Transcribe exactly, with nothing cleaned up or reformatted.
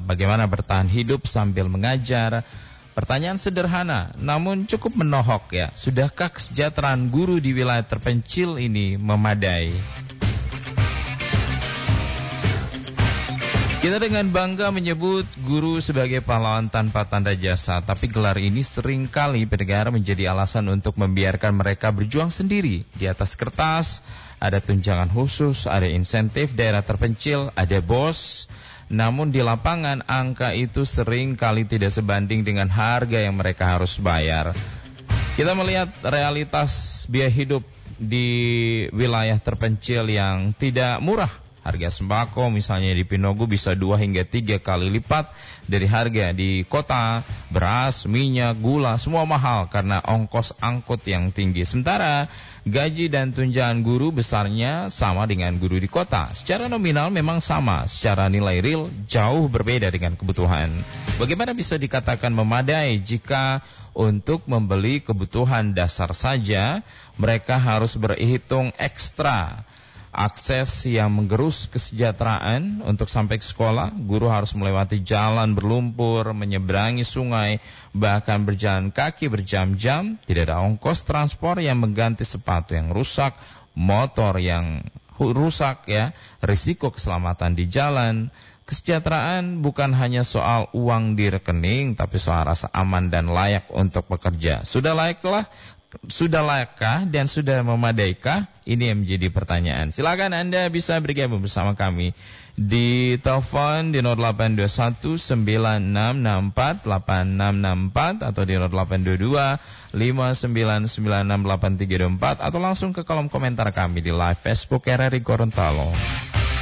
bagaimana bertahan hidup sambil mengajar. Pertanyaan sederhana, namun cukup menohok ya. Sudahkah kesejahteraan guru di wilayah terpencil ini memadai? Kita dengan bangga menyebut guru sebagai pahlawan tanpa tanda jasa, tapi gelar ini seringkali pendengar menjadi alasan untuk membiarkan mereka berjuang sendiri. Di atas kertas ada tunjangan khusus, ada insentif daerah terpencil, ada bos. Namun di lapangan angka itu sering kali tidak sebanding dengan harga yang mereka harus bayar. Kita melihat realitas biaya hidup di wilayah terpencil yang tidak murah. Harga sembako misalnya di Pinogo bisa dua hingga tiga kali lipat dari harga di kota. Beras, minyak, gula semua mahal karena ongkos angkut yang tinggi. Sementara gaji dan tunjangan guru besarnya sama dengan guru di kota. Secara nominal memang sama, secara nilai real jauh berbeda dengan kebutuhan. Bagaimana bisa dikatakan memadai jika untuk membeli kebutuhan dasar saja mereka harus berhitung ekstra? Akses yang menggerus kesejahteraan untuk sampai ke sekolah, guru harus melewati jalan berlumpur, menyeberangi sungai, bahkan berjalan kaki berjam-jam. Tidak ada ongkos transport yang mengganti sepatu yang rusak, motor yang rusak ya, risiko keselamatan di jalan. Kesejahteraan bukan hanya soal uang di rekening, tapi soal rasa aman dan layak untuk bekerja. Sudah layaklah Sudah layakkah dan sudah memadaikah? Ini yang menjadi pertanyaan. Silakan Anda bisa bergabung bersama kami di telepon di nol delapan dua satu sembilan enam enam empat delapan enam enam empat atau di nol delapan dua dua lima sembilan sembilan enam delapan tiga dua empat atau langsung ke kolom komentar kami di live Facebook R R I Gorontalo.